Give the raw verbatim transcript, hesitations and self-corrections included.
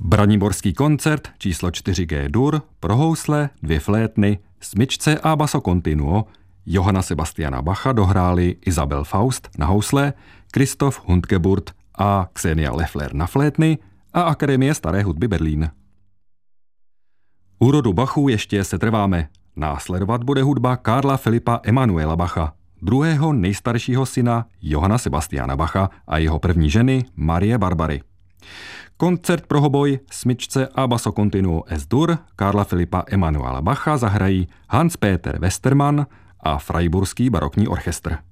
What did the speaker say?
Braniborský koncert číslo čtyři G dur pro housle, dvě flétny, smyčce a basso continuo Johanna Sebastiana Bacha dohráli Isabel Faust na housle, Christoph Hundgeburt a Xenia Leffler na flétny a Akademie staré hudby Berlín. U rodu Bachů ještě se trváme. Následovat bude hudba Karla Filipa Emanuela Bacha, druhého nejstaršího syna Johanna Sebastiana Bacha a jeho první ženy Marie Barbary. Koncert pro hoboj, smyčce a basso continuo S-dur Karla Filipa Emanuela Bacha zahrají Hans-Peter Westermann a Freiburský barokní orchestr.